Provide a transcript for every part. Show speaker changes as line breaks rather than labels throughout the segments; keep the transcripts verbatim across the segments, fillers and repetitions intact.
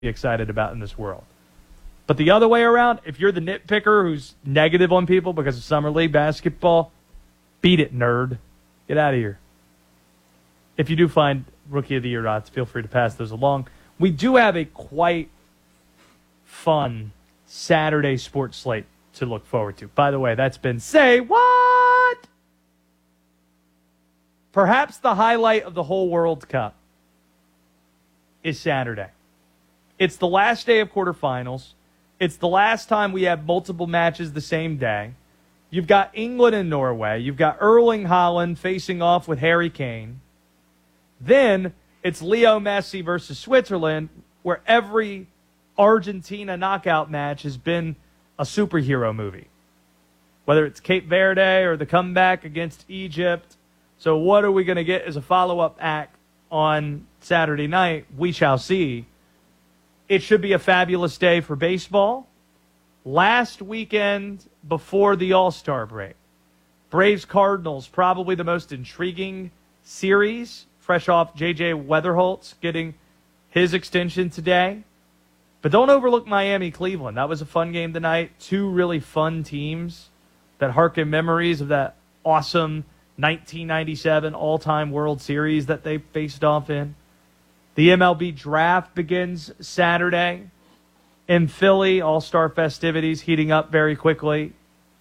be excited about in this world. But the other way around, if you're the nitpicker who's negative on people because of Summer League basketball, beat it, nerd. Get out of here. If you do find Rookie of the Year odds, feel free to pass those along. We do have a quite fun Saturday sports slate to look forward to. By the way, that's been Say What? Perhaps the highlight of the whole World Cup is Saturday. It's the last day of quarterfinals. It's the last time we have multiple matches the same day. You've got England and Norway. You've got Erling Haaland facing off with Harry Kane. Then it's Leo Messi versus Switzerland, where every Argentina knockout match has been a superhero movie. Whether it's Cape Verde or the comeback against Egypt. So what are we going to get as a follow-up act on Saturday night? We shall see. It should be a fabulous day for baseball. Last weekend before the All-Star break, Braves-Cardinals, probably the most intriguing series, fresh off J J Weatherholtz getting his extension today. But don't overlook Miami-Cleveland. That was a fun game tonight. Two really fun teams that harken memories of that awesome nineteen ninety-seven all-time World Series that they faced off in. The M L B draft begins Saturday in Philly. All-Star festivities heating up very quickly.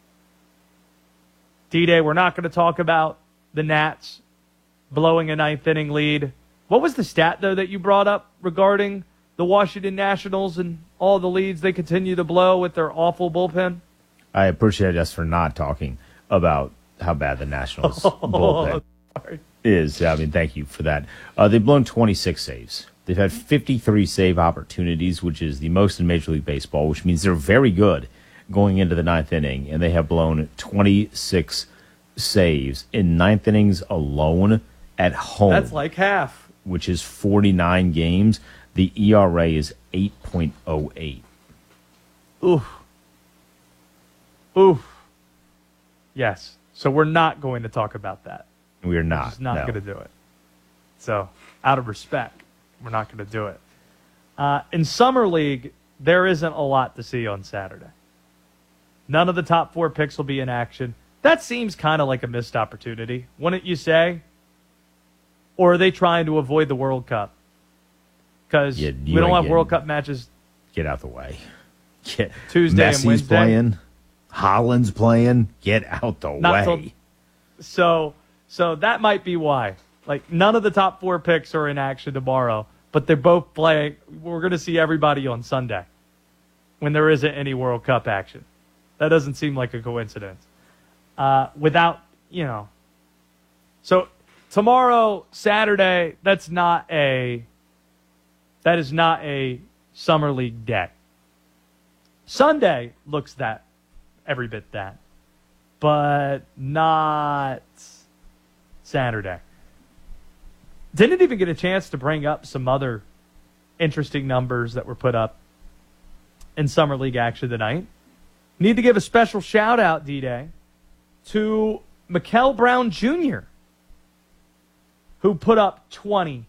D-Day, we're not going to talk about the Nats blowing a ninth-inning lead. What was the stat, though, that you brought up regarding the Washington Nationals and all the leads they continue to blow with their awful bullpen?
I appreciate us for not talking about how bad the Nationals bullpen
Sorry.
is. I mean, thank you for that. Uh, they've blown twenty-six saves. They've had fifty-three save opportunities, which is the most in Major League Baseball, which means they're very good going into the ninth inning, and they have blown twenty-six saves in ninth innings alone at home.
That's like half.
Which is forty-nine games. The E R A is eight point oh eight.
Oof. Oof. Yes. So we're not going to talk about that.
We are not.
We're just not
no.
going to do it. So, out of respect, we're not going to do it. Uh, in Summer League, there isn't a lot to see on Saturday. None of the top four picks will be in action. That seems kind of like a missed opportunity, wouldn't you say? Or are they trying to avoid the World Cup? Because
Yeah,
we
you
don't
ain't
have
getting-
World Cup matches
Get out the way. Get,
Tuesday and
Messi's
Wednesday.
playing. Holland's playing. Get out the
Not
way.
till- So, so that might be why. Like, none of the top four picks are in action tomorrow, but they're both playing. We're going to see everybody on Sunday when there isn't any World Cup action. That doesn't seem like a coincidence. Uh, without, you know. So, tomorrow, Saturday, that's not a, that is not a Summer League day. Sunday looks that, every bit that. But not Saturday. Didn't even get a chance to bring up some other interesting numbers that were put up in Summer League action tonight. Need to give a special shout-out, D-Day, to Mikael Brown Junior, who put up twenty,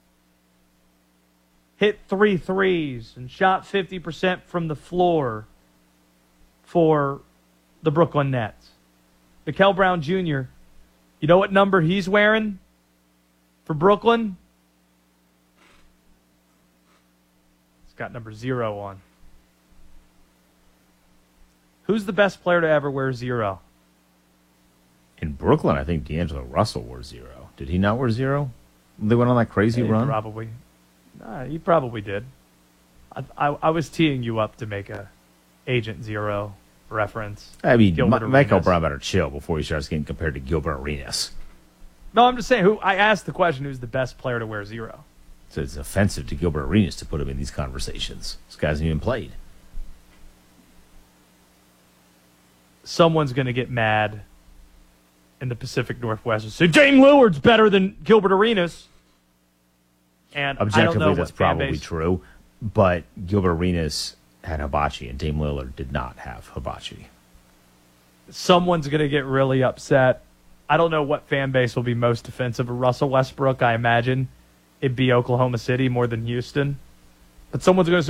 hit three threes, and shot fifty percent from the floor for the Brooklyn Nets. Mikael Brown Junior, you know what number he's wearing for Brooklyn? It's got number zero on. Who's the best player to ever wear zero?
In Brooklyn, I think D'Angelo Russell wore zero. Did he not wear zero? They went on that crazy
He
run?
Probably. Nah, he probably did. I, I, I was teeing you up to make a Agent Zero reference.
I mean,
Gilbert
Ma- Michael
Arenas.
Brown better chill before he starts getting compared to Gilbert Arenas.
No, I'm just saying. Who I asked the question: who's the best player to wear zero?
So it's offensive to Gilbert Arenas to put him in these conversations. This guy hasn't even played.
Someone's going to get mad in the Pacific Northwest and say Dame Lillard's better than Gilbert Arenas. And I don't
Objectively,
know
that's
what fan
probably
base-
true. But Gilbert Arenas had Hibachi, and Dame Lillard did not have Hibachi.
Someone's going to get really upset. I don't know what fan base will be most defensive of Russell Westbrook. I imagine it'd be Oklahoma City more than Houston. but someone's going to